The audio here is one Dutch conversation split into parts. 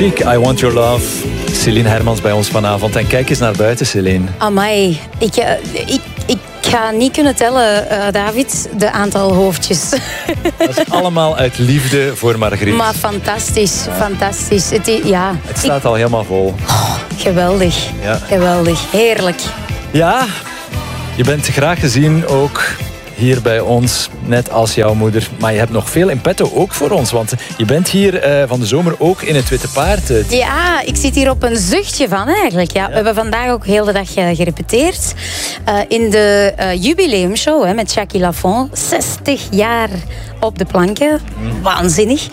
Chic, I Want Your Love. Celine Hermans bij ons vanavond. En kijk eens naar buiten, Celine. Amai, ik ga niet kunnen tellen, David, de aantal hoofdjes. Dat is allemaal uit liefde voor Margriet. Maar fantastisch, fantastisch. Het staat al helemaal vol. Oh, geweldig, geweldig, heerlijk. Ja, je bent graag gezien ook hier bij ons, net als jouw moeder. Maar je hebt nog veel in petto ook voor ons. Want je bent hier van de zomer ook in het Witte Paard. Ja, ik zit hier op een zuchtje van eigenlijk. Ja, we hebben vandaag ook heel de dag gerepeteerd. In de jubileumshow met Jackie Lafont. 60 jaar op de planken. Waanzinnig.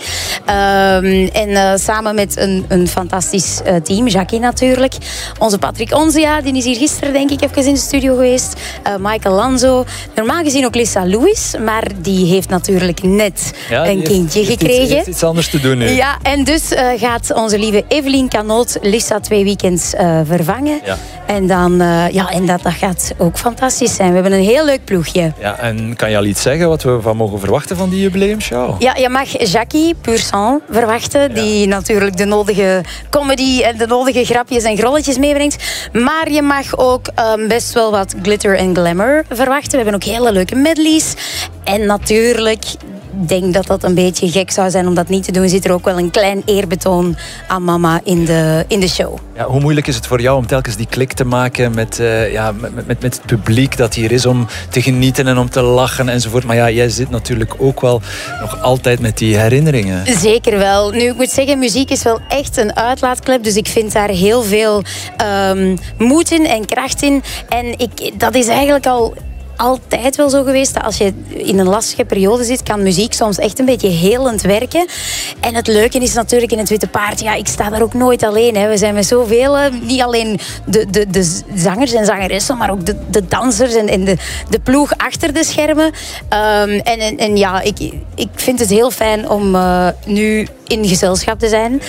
En samen met een fantastisch team. Jackie natuurlijk. Onze Patrick Onzea, die is hier gisteren denk ik even in de studio geweest. Michael Lanzo. Normaal gezien ook Lisa Lewis. Maar die heeft natuurlijk net een kindje gekregen. Die heeft iets anders te doen nu. Ja, en dus gaat onze lieve Evelien Canoot Lisa 2 weekends vervangen. Ja. En dan, en dat gaat ook fantastisch zijn. We hebben een heel leuk ploegje. Ja, en kan je al iets zeggen wat we van mogen verwachten van die jubileumshow? Ja, je mag Jackie Pur Sang verwachten. Die natuurlijk de nodige comedy en de nodige grapjes en grolletjes meebrengt. Maar je mag ook best wel wat glitter en glamour verwachten. We hebben ook hele leuke medleys. En natuurlijk, ik denk dat dat een beetje gek zou zijn om dat niet te doen. Zit er ook wel een klein eerbetoon aan mama in de show. Ja, hoe moeilijk is het voor jou om telkens die klik te maken met het publiek dat hier is om te genieten en om te lachen enzovoort. Maar ja, jij zit natuurlijk ook wel nog altijd met die herinneringen. Zeker wel. Nu, ik moet zeggen, muziek is wel echt een uitlaatklep. Dus ik vind daar heel veel moed in en kracht in. En dat is eigenlijk altijd wel zo geweest dat als je in een lastige periode zit, kan muziek soms echt een beetje helend werken. En het leuke is natuurlijk in het Witte Paard, ja, ik sta daar ook nooit alleen. Hè. We zijn met zoveel, niet alleen de zangers en zangeressen, maar ook de dansers en de ploeg achter de schermen. En ja, ik vind het heel fijn om nu in gezelschap te zijn.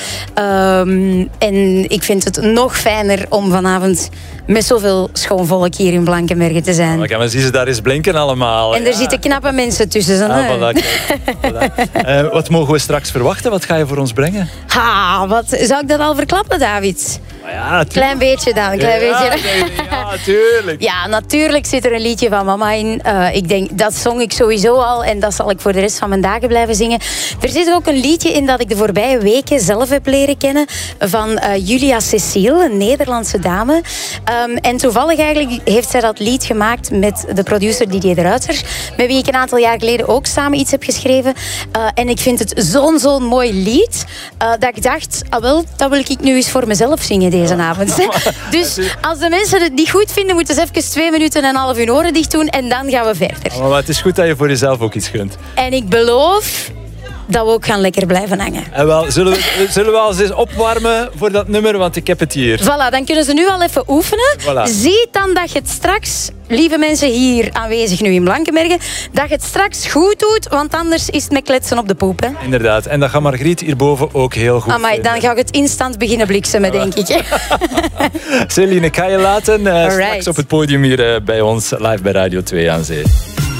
En ik vind het nog fijner om vanavond met zoveel schoon volk hier in Blankenberge te zijn. Maar zie ze daar eens blinken allemaal. En er zitten knappe mensen tussen. Wat mogen we straks verwachten? Wat ga je voor ons brengen? Zou ik dat al verklappen, David? Ja, klein beetje dan. Ja, natuurlijk. Ja, natuurlijk zit er een liedje van mama in. Ik denk, dat zong ik sowieso al en dat zal ik voor de rest van mijn dagen blijven zingen. Er zit ook een liedje in dat ik de voorbije weken zelf heb leren kennen van Julia Cecile, een Nederlandse dame. En toevallig eigenlijk heeft zij dat lied gemaakt met de producer Didier de Ruiter, met wie ik een aantal jaar geleden ook samen iets heb geschreven. En ik vind het zo'n mooi lied dat ik dacht, dat wil ik nu eens voor mezelf zingen deze avond. Dus als de mensen het niet goed vinden, moeten ze even 2 minuten en een half hun oren dicht doen en dan gaan we verder. Maar het is goed dat je voor jezelf ook iets gunt. En ik beloof dat we ook gaan lekker blijven hangen. En wel, zullen we al eens opwarmen voor dat nummer, want ik heb het hier. Voilà, dan kunnen ze nu al even oefenen. Voilà. Zie dan dat je het straks, lieve mensen hier aanwezig nu in Blankenberge, dat je het straks goed doet, want anders is het met kletsen op de poep. Hè? Inderdaad, en dat gaat Margriet hierboven ook heel goed vinden. Dan ga ik het instant beginnen bliksemen, denk ik. Celine, ik ga je laten straks op het podium hier bij ons, live bij Radio 2 aan Zee.